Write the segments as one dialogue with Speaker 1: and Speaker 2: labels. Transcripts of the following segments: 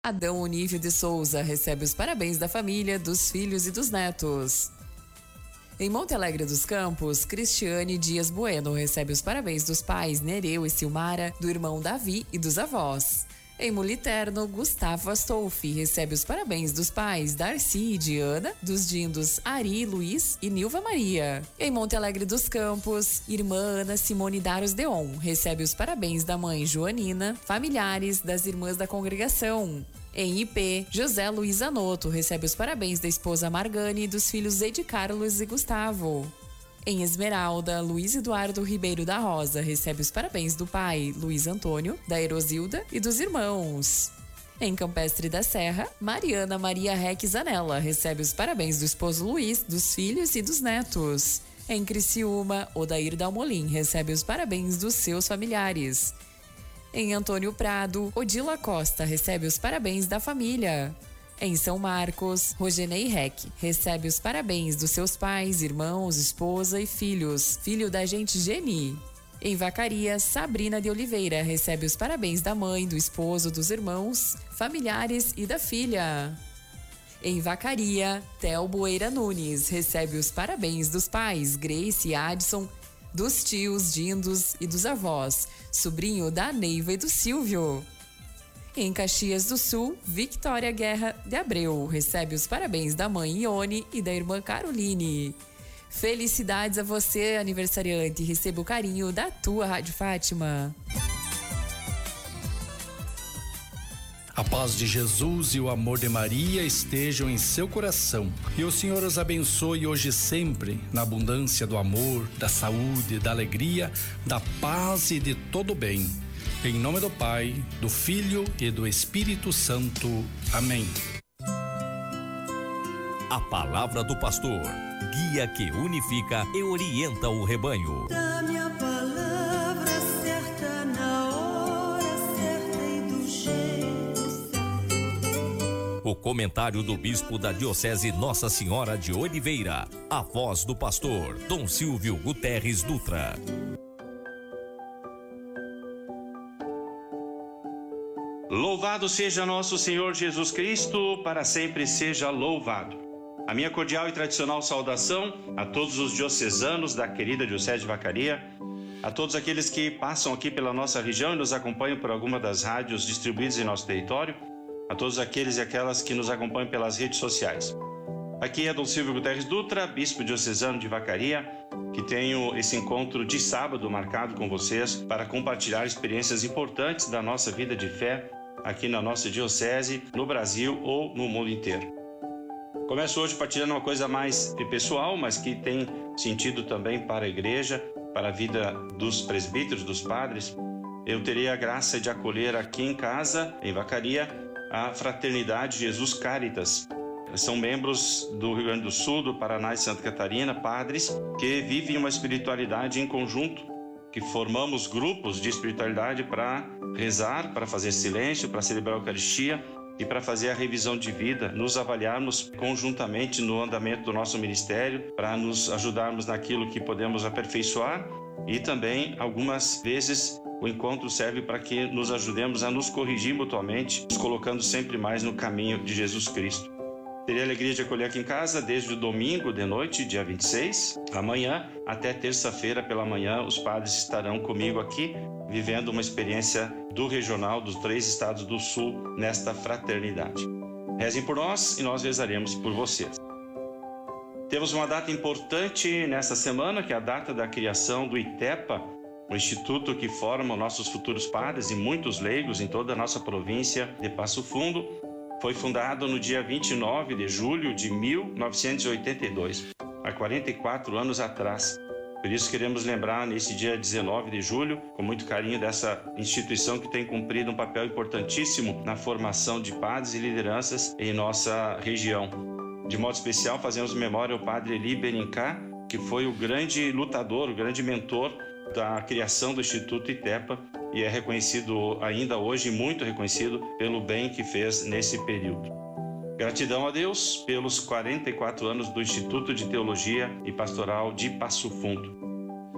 Speaker 1: Adão Onível de Souza recebe os parabéns da família, dos filhos e dos netos. Em Monte Alegre dos Campos, Cristiane Dias Bueno recebe os parabéns dos pais Nereu e Silmara, do irmão Davi e dos avós. Em Muliterno, Gustavo Astolfi recebe os parabéns dos pais Darcy e Diana, dos dindos Ari, Luiz e Nilva Maria. Em Monte Alegre dos Campos, irmã Ana Simone Daros Deon recebe os parabéns da mãe Joanina, familiares das irmãs da congregação. Em IP, José Luiz Anoto recebe os parabéns da esposa Margane e dos filhos Edi Carlos e Gustavo. Em Esmeralda, Luiz Eduardo Ribeiro da Rosa recebe os parabéns do pai, Luiz Antônio, da Erosilda e dos irmãos. Em Campestre da Serra, Mariana Maria Reque Zanella recebe os parabéns do esposo Luiz, dos filhos e dos netos. Em Criciúma, Odair Dalmolin recebe os parabéns dos seus familiares. Em Antônio Prado, Odila Costa recebe os parabéns da família. Em São Marcos, Rogenei Reck recebe os parabéns dos seus pais, irmãos, esposa e filhos, filho da gente Geni. Em Vacaria, Sabrina de Oliveira recebe os parabéns da mãe, do esposo, dos irmãos, familiares e da filha. Em Vacaria, Theo Boeira Nunes recebe os parabéns dos pais, Grace e Adson, dos tios, dindos e dos avós, sobrinho da Neiva e do Silvio. Em Caxias do Sul, Victoria Guerra de Abreu recebe os parabéns da mãe Ione e da irmã Caroline. Felicidades a você, aniversariante, receba o carinho da tua Rádio Fátima.
Speaker 2: A paz de Jesus e o amor de Maria estejam em seu coração. E o Senhor os abençoe hoje e sempre, na abundância do amor, da saúde, da alegria, da paz e de todo o bem. Em nome do Pai, do Filho e do Espírito Santo. Amém.
Speaker 3: A palavra do pastor, guia que unifica e orienta o rebanho.
Speaker 4: Dá-me a palavra certa na hora certa e do jeito certo.
Speaker 3: O comentário do bispo da Diocese Nossa Senhora de Oliveira, a voz do pastor Dom Silvio Guterres Dutra.
Speaker 5: Louvado seja nosso Senhor Jesus Cristo, para sempre seja louvado. A minha cordial e tradicional saudação a todos os diocesanos da querida Diocese de Vacaria, a todos aqueles que passam aqui pela nossa região e nos acompanham por alguma das rádios distribuídas em nosso território, a todos aqueles e aquelas que nos acompanham pelas redes sociais. Aqui é Dom Silvio Guterres Dutra, bispo diocesano de Vacaria, que tenho esse encontro de sábado marcado com vocês para compartilhar experiências importantes da nossa vida de fé aqui na nossa diocese, no Brasil ou no mundo inteiro. Começo hoje partilhando uma coisa mais pessoal, mas que tem sentido também para a igreja, para a vida dos presbíteros, dos padres. Eu terei a graça de acolher aqui em casa, em Vacaria, a Fraternidade Jesus Caritas. São membros do Rio Grande do Sul, do Paraná e Santa Catarina, padres que vivem uma espiritualidade em conjunto, que formamos grupos de espiritualidade para rezar, para fazer silêncio, para celebrar a Eucaristia e para fazer a revisão de vida, nos avaliarmos conjuntamente no andamento do nosso ministério, para nos ajudarmos naquilo que podemos aperfeiçoar e também, algumas vezes, o encontro serve para que nos ajudemos a nos corrigir mutuamente, nos colocando sempre mais no caminho de Jesus Cristo. Terei a alegria de acolher aqui em casa desde o domingo de noite, dia 26, amanhã, até terça-feira pela manhã, os padres estarão comigo aqui, vivendo uma experiência do regional dos 3 estados do Sul nesta fraternidade. Rezem por nós e nós rezaremos por vocês. Temos uma data importante nessa semana, que é a data da criação do ITEPA, o instituto que forma nossos futuros padres e muitos leigos em toda a nossa província de Passo Fundo. Foi fundado no dia 29 de julho de 1982, há 44 anos atrás. Por isso queremos lembrar nesse dia 19 de julho, com muito carinho, dessa instituição que tem cumprido um papel importantíssimo na formação de padres e lideranças em nossa região. De modo especial, fazemos memória ao padre Eli Benincá, que foi o grande lutador, o grande mentor da criação do Instituto ITEPA e é reconhecido ainda hoje, muito reconhecido, pelo bem que fez nesse período. Gratidão a Deus pelos 44 anos do Instituto de Teologia e Pastoral de Passo Fundo.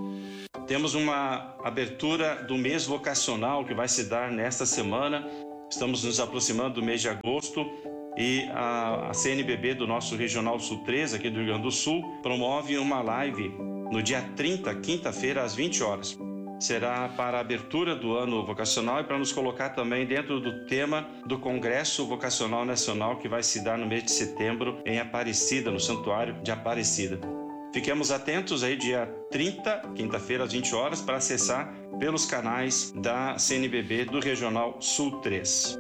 Speaker 5: Temos uma abertura do mês vocacional que vai se dar nesta semana, Estamos nos aproximando do mês de agosto e a CNBB do nosso Regional Sul 3, aqui do Rio Grande do Sul, promove uma live no dia 30, quinta-feira, às 20 horas. Será para a abertura do ano vocacional e para nos colocar também dentro do tema do Congresso Vocacional Nacional, que vai se dar no mês de setembro em Aparecida, no Santuário de Aparecida. Fiquemos atentos aí, dia 30, quinta-feira, às 20 horas, para acessar pelos canais da CNBB do Regional Sul 3.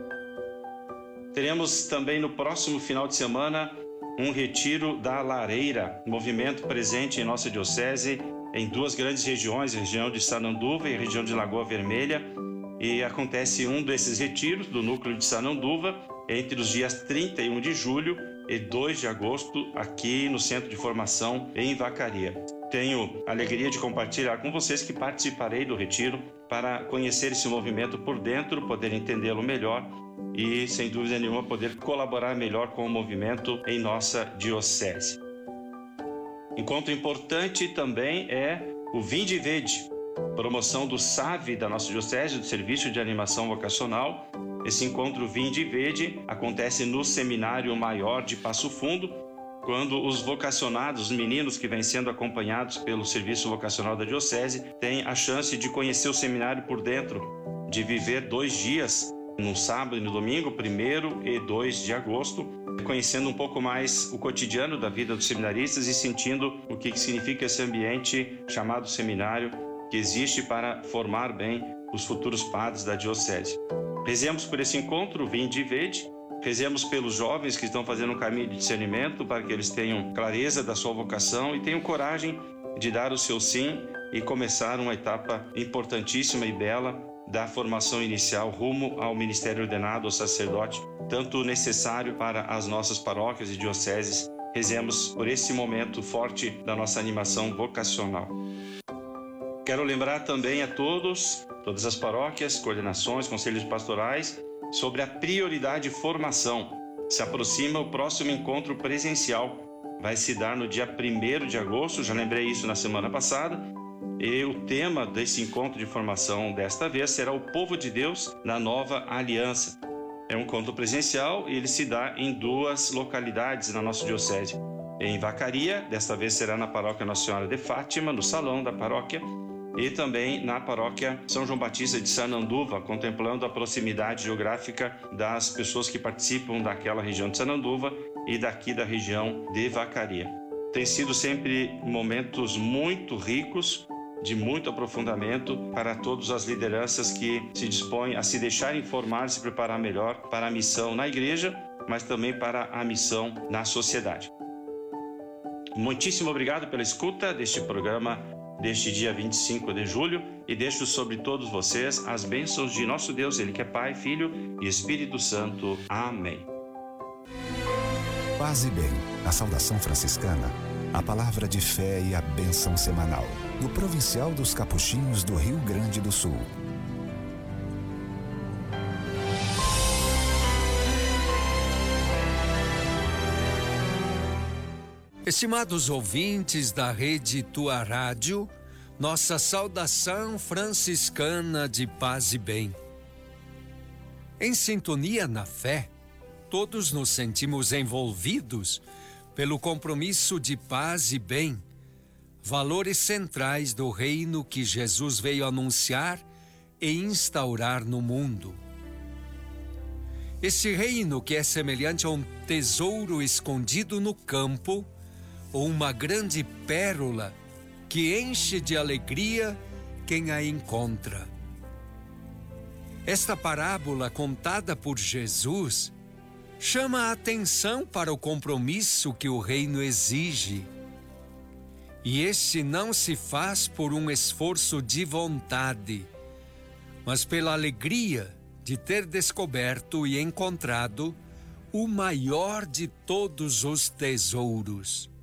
Speaker 5: Teremos também no próximo final de semana um retiro da Lareira, movimento presente em nossa diocese em duas grandes regiões, a região de Sananduva e a região de Lagoa Vermelha. E acontece um desses retiros do núcleo de Sananduva entre os dias 31 de julho e 2 de agosto, aqui no Centro de Formação em Vacaria. Tenho a alegria de compartilhar com vocês que participarei do retiro para conhecer esse movimento por dentro, poder entendê-lo melhor e, sem dúvida nenhuma, poder colaborar melhor com o movimento em nossa diocese. Encontro importante também é o Vinde e Vede, promoção do SAV da nossa diocese, do Serviço de Animação Vocacional. Esse encontro Vinde e Vede acontece no Seminário Maior de Passo Fundo, quando os vocacionados, os meninos que vêm sendo acompanhados pelo Serviço Vocacional da Diocese, têm a chance de conhecer o seminário por dentro, de viver 2 dias, no sábado e no domingo, 1º e 2 de agosto, conhecendo um pouco mais o cotidiano da vida dos seminaristas e sentindo o que significa esse ambiente chamado seminário, que existe para formar bem os futuros padres da Diocese. Rezemos por esse encontro, Vinde e Vede. Rezemos pelos jovens que estão fazendo um caminho de discernimento para que eles tenham clareza da sua vocação e tenham coragem de dar o seu sim e começar uma etapa importantíssima e bela da formação inicial rumo ao ministério ordenado, ao sacerdote, tanto necessário para as nossas paróquias e dioceses. Rezemos por esse momento forte da nossa animação vocacional. Quero lembrar também a todas as paróquias, coordenações, conselhos pastorais, sobre a prioridade de formação. Se aproxima o próximo encontro presencial. Vai se dar no dia 1º de agosto, já lembrei isso na semana passada. E o tema desse encontro de formação desta vez será o povo de Deus na nova aliança. É um encontro presencial e ele se dá em 2 localidades na nossa diocese. Em Vacaria, desta vez será na paróquia Nossa Senhora de Fátima, no salão da paróquia, e também na paróquia São João Batista de Sananduva, contemplando a proximidade geográfica das pessoas que participam daquela região de Sananduva e daqui da região de Vacaria. Tem sido sempre momentos muito ricos, de muito aprofundamento para todas as lideranças que se dispõem a se deixar informar, se preparar melhor para a missão na igreja, mas também para a missão na sociedade. Muitíssimo obrigado pela escuta deste programa deste dia 25 de julho e deixo sobre todos vocês as bênçãos de nosso Deus, Ele que é Pai, Filho e Espírito Santo. Amém.
Speaker 6: Paz e bem, a saudação franciscana, a palavra de fé e a bênção semanal do Provincial dos Capuchinhos do Rio Grande do Sul.
Speaker 7: Estimados ouvintes da Rede Tua Rádio, nossa saudação franciscana de paz e bem. Em sintonia na fé, todos nos sentimos envolvidos pelo compromisso de paz e bem, valores centrais do reino que Jesus veio anunciar e instaurar no mundo. Esse reino que é semelhante a um tesouro escondido no campo, ou uma grande pérola que enche de alegria quem a encontra. Esta parábola contada por Jesus chama a atenção para o compromisso que o reino exige. E este não se faz por um esforço de vontade, mas pela alegria de ter descoberto e encontrado o maior de todos os tesouros.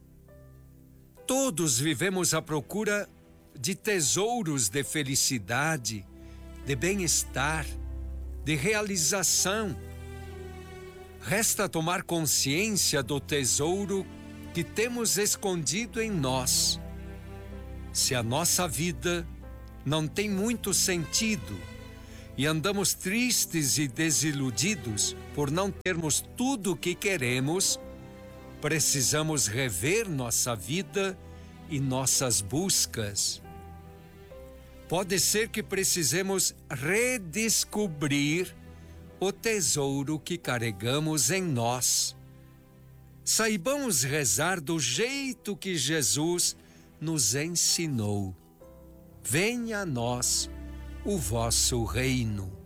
Speaker 7: Todos vivemos à procura de tesouros de felicidade, de bem-estar, de realização. Resta tomar consciência do tesouro que temos escondido em nós. Se a nossa vida não tem muito sentido e andamos tristes e desiludidos por não termos tudo o que queremos, precisamos rever nossa vida e nossas buscas. Pode ser que precisemos redescobrir o tesouro que carregamos em nós. Saibamos rezar do jeito que Jesus nos ensinou. Venha a nós o vosso reino.